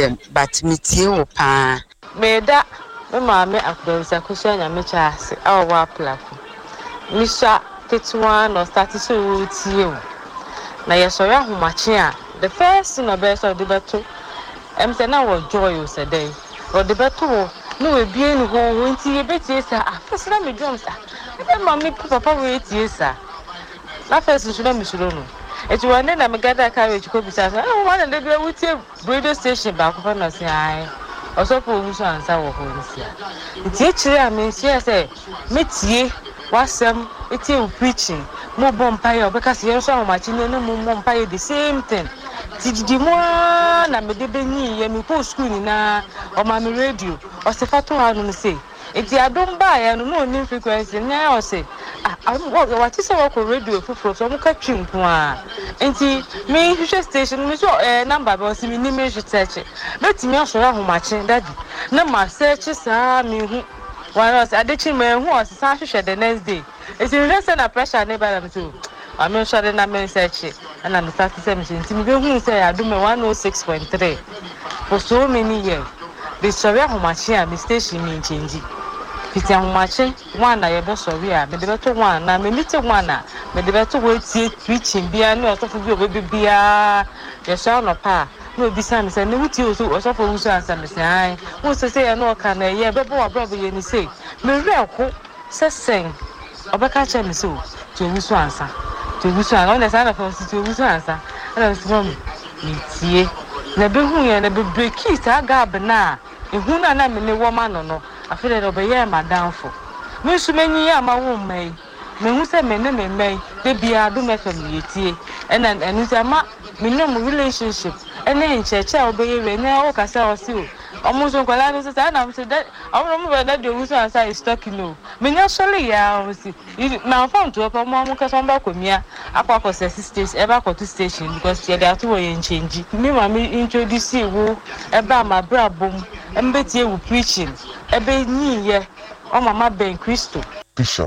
them, but me tea pa. Meda, me mammy, after the cushion and me chassis, our war platform. Misha, Tetsuan or status with you. Now, yes, so young machia. The first in a best of the battle. Saying I was joyous a day. Or the battle, no, being home, when tea a bit, yes, sir. First, let me drum, sir. And mammy, papa, wait, yes, sir. That first, should let me should know. It's one day I'm gather carriage could be said. I want to live with you, radio station back upon us. I also put you answer what homes here. It's actually, I mean, say, meet ye, was some, it's you preaching. More bompire because you're so much in the bompire the same thing. Did you more? I'm a debony, and me post school na or my radio or Sefato, I don't say. It's I don't buy and no new frequency now say. I'm what is our radio for some catching one. And see me station, we saw number, but see me name search it. Let me also how much that number searches me. Why else I did him who was such the next day. It's in less than a pressure neighbor too. I'm not sure that I'm search it and I'm starting 17. Who say I do me 106.3 for so many years. The story how much here, the station mean changing. It's a much one I ever saw here, but the better one, I'm a little one, but the better way to preaching beer, no, so for you, baby beer, your son or pa. No, besides, I know you so was for who's answer, Miss I. Who's to say, I know can a year, but probably any say. Me real cook, says sing. Or back at me so, to who's answer. To who's on the side of us to who's answer. And I was from me, see. Never who and never break keys, I got banana. If who and I'm in a woman or no, I feel that over here, my downfall. Most many are my own may. Me who say me name may, they be a do me family, and then and it's a ma, me no relationship. And then church I'll be here now, because I was you. Almost on Colano, and I'm said that I remember that the Uso answer is talking. No, me actually, I was now found to a mom because I'm back with me. I was assistants ever got to station because there are two in change. Me, mammy introduce you about my bra boom and bet you preaching. A baby, yeah, oh, Mamma Ben Christo. Bishop,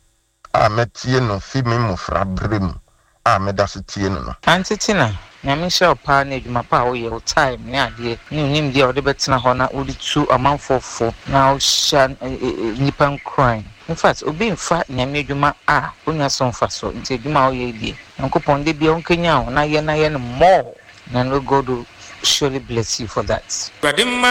I met you no female frabrim. I met us a tino. Auntie Tina. Nyamisha opane dwuma pa wo ye time ne ade ne nim de ode betina ho na odi tu amanfofo na o sha nipa nkran in fact obi mfa nyame dwuma a onya so mfa so nti dwuma wo ye die nkopon de bia onkenya ho na ye no more na no God will surely bless you for that.